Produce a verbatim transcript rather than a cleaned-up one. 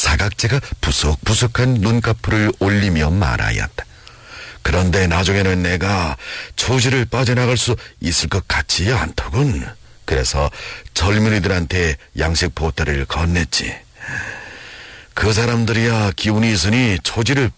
사각제가 부석부석한 눈꺼풀을 올리며 말하였다. 그런데 나중에는 내가 초지를 빠져나갈 수 있을 것 같지 않더군. 그래서 젊은이들한테 양식 보따리를 건넸지. 그 사람들이야 기운이 있으니 초지를